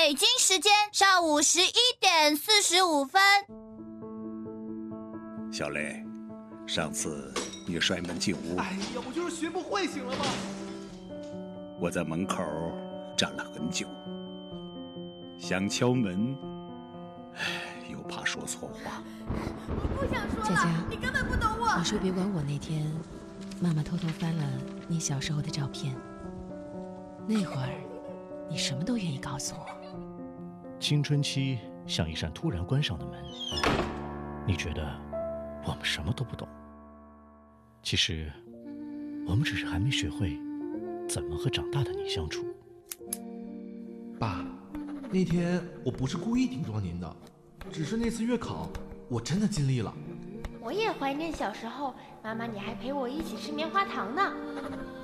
北京时间上午11:45。 小雷，上次你摔门进屋， 哎呀，我就是学不会，行了吗？ 我在门口站了很久，想敲门，又怕说错话。 我不想说了， 佳佳， 你根本不懂我。 你说别管我。那天，妈妈偷偷翻了你小时候的照片，那会儿，你什么都愿意告诉我。 青春期像一扇突然关上的门，你觉得我们什么都不懂，其实我们只是还没学会怎么和长大的你相处。 爸，那天我不是故意顶撞您的，只是那次月考我真的尽力了。 我也怀念小时候，妈妈你还陪我一起吃棉花糖呢。